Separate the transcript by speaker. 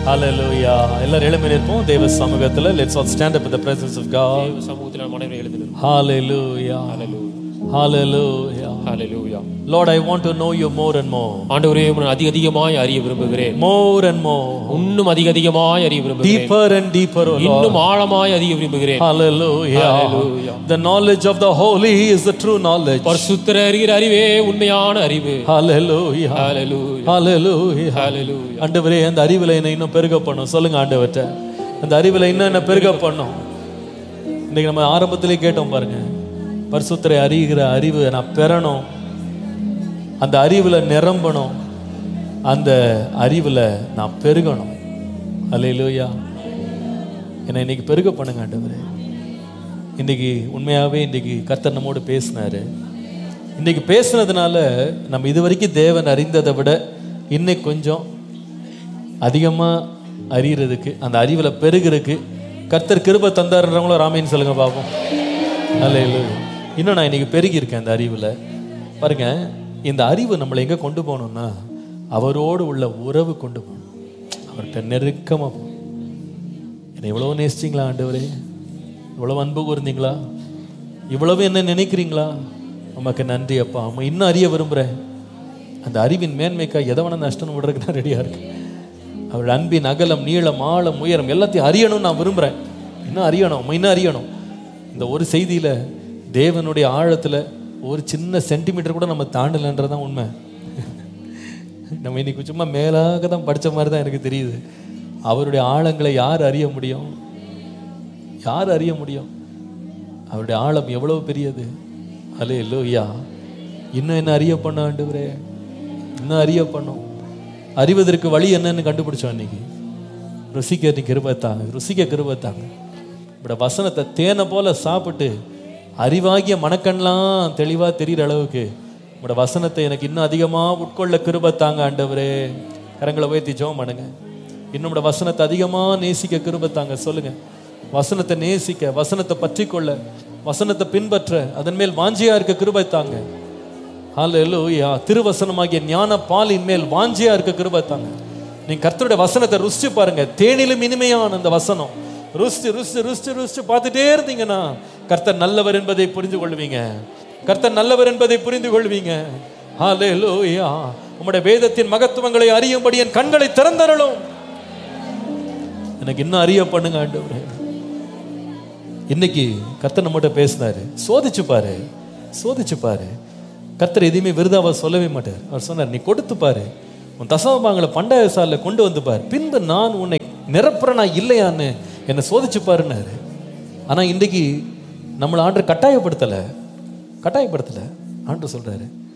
Speaker 1: Hallelujah. எல்லாரும் எழும்பி நிற்போம் தேவ சமூகத்துல. Let's all stand up in the presence of God.
Speaker 2: தேவ சமூகத்தில் நாம் அனைவரும் எழுந்து நிற்போம்.
Speaker 1: Hallelujah. Hallelujah.
Speaker 2: Hallelujah.
Speaker 1: Lord, I want to know you more and more.
Speaker 2: ஆண்டவரே, உம்மை அதிகமாய் அறிய விரும்புகிறேன்.
Speaker 1: More and more.
Speaker 2: இன்னும் அதிகமாய் அறிய விரும்புகிறேன்.
Speaker 1: Deeper and deeper, oh Lord.
Speaker 2: இன்னும் ஆழமாய் அறிய விரும்புகிறேன்.
Speaker 1: Hallelujah.
Speaker 2: Hallelujah.
Speaker 1: The knowledge of the holy is the true knowledge.
Speaker 2: பரிசுத்தர் அறிகிற அறிவே உண்மையான அறிவு.
Speaker 1: Hallelujah.
Speaker 2: Hallelujah.
Speaker 1: Hallelujah.
Speaker 2: Hallelujah.
Speaker 1: ஆண்டவரே, அந்த அறிவுல என்ன இன்னும் பெருக பண்ணும். சொல்லுங்க ஆண்டவர்ட்ட, அந்த அறிவுல இன்னும் என்ன பெருக பண்ணும். இன்னைக்கு நம்ம ஆரம்பத்திலே கேட்டோம் பாருங்க, பரிசுத்தரை அறிகிற அறிவு நான் பெறணும், அந்த அறிவுல நிரம்பணும், அந்த அறிவுல நான் பெருகணும். அல்லேலூயா. என்னை இன்னைக்கு பெருக பண்ணுங்க ஆண்டவரே. இன்னைக்கு உண்மையாவே இன்னைக்கு கர்த்தர் நம்மோடு பேசினாரு. இன்னைக்கு பேசுனதுனால நம்ம இது வரைக்கும் தேவன் அறிந்ததை விட இன்னைக்கு கொஞ்சம் அதிகமா அறியறதுக்கு, அந்த அறிவுல பெருகிறதுக்கு கர்த்தர் கிருபை தந்தாருன்றவங்களும் ராமேன்னு சொல்லுங்க பாப்போம். அல்லேலூயா. இன்னும் நான் இன்னைக்கு பெருகி இருக்கேன் அந்த அறிவுல. பாருங்க, இந்த அறிவு நம்மளை எங்க கொண்டு போகணும்னா அவரோடு உள்ள உறவு கொண்டு போகணும். அவர்கிட்ட நெருக்கமா போகணும். என்னை இவ்வளவு நேசிச்சிங்களா ஆண்டவரே, இவ்வளவு அன்பு கூர்ந்தீங்களா, இவ்வளவு என்ன நினைக்கிறீங்களா, உமக்கு நன்றி அப்பா. அம்மா இன்னும் அறிய விரும்புகிறேன். அந்த அறிவின் மேன்மைக்கா எதை வேணா நஷ்டம் விடுறதுக்கு நான் ரெடியாக இருக்கேன். அவருடைய அன்பின் அகலம், நீளம், ஆழம், உயரம் எல்லாத்தையும் அறியணும்னு நான் விரும்புகிறேன். இன்னும் அறியணும், இன்னும் அறியணும். இந்த ஒரு செய்தியில் தேவனுடைய ஆழத்தில் ஒரு சின்ன சென்டிமீட்டர் கூட நம்ம தாண்டலைன்றதான் உண்மை. நம்ம இன்னைக்கு சும்மா மேலாக தான் படித்த மாதிரி தான் எனக்கு தெரியுது. அவருடைய ஆழங்களை யார் அறிய முடியும்? யார் அறிய முடியும்? அவருடைய ஆழம் எவ்வளவு பெரியது. அல்லேலூயா. இன்னும் என்ன அறிய பண்ண ஆண்டவரே, இன்னும் அறிய பண்ணும். அறிவதற்கு வழி என்னன்னு கண்டுபிடிச்சோம் இன்னைக்கு. ருசிக்க கிருபைத்தாங்க, ருசிக்க கிருபைத்தாங்க. இப்படி வசனத்தை தேனை போல சாப்பிட்டு அறிவாகிய மனக்கண்ணெலாம் தெளிவாக தெரிகிற அளவுக்கு உங்களோட வசனத்தை எனக்கு இன்னும் அதிகமாக உட்கொள்ள கிருபைத்தாங்க ஆண்டவரே. கரங்களை உயர்த்தி ஜெபம் பண்ணுங்க. இன்னும் உங்களோட வசனத்தை அதிகமாக நேசிக்க கிருபைத்தாங்க. சொல்லுங்க, வசனத்தை நேசிக்க, வசனத்தை பற்றி கொள்ள, வசனத்தை பின்பற்ற, அதன் மேல் வாஞ்சியா இருக்க கிருபைத்தாங்க. ஹல்லேலூயா. திருவசனமாகிய ஞான பாலின் மேல் வாஞ்சியா இருக்க கிருபைத்தாங்க. நீங்க கர்த்தருடைய வசனத்தை ருசிச்சு பாருங்க. தேனிலும் இனிமையான அந்த வசனம் ருசிச்சு ருசிச்சு ருசிச்சு ருசிச்சு பார்த்துட்டே இருந்தீங்கன்னா கர்த்தர் நல்லவர் என்பதை புரிந்து கொள்வீங்க. கர்த்தர் நல்லவர் என்பதை புரிந்து கொள்வீங்க. ஹல்லேலூயா. உம்முடைய வேதத்தின் மகத்துவங்களை அறியும்படி என் கண்களை திறந்தருளும். எனக்கு இன்னும் அறிய பண்ணுங்க ஆண்டவரே. இன்னைக்கு கர்த்தர் நம்மகிட்ட பேசினாரு. சோதிச்சு பாரு, சோதிச்சு பாரு. கர்த்தர் எதையுமே விருதாவா சொல்லவே மாட்டார். அவர் சொன்னார், நீ கொடுத்து பாரு, உன் தசமபாகங்களை பண்டாய சாலையில் கொண்டு வந்து பாரு, பின்பு நான் உன்னை நிரப்புறனா இல்லையான்னு என்னை சோதிச்சு பாருன்னாரு. ஆனா இன்றைக்கு நம்மளை ஆண்டவர் கட்டாயப்படுத்தலை. ஆண்டவர் சொல்றாரு,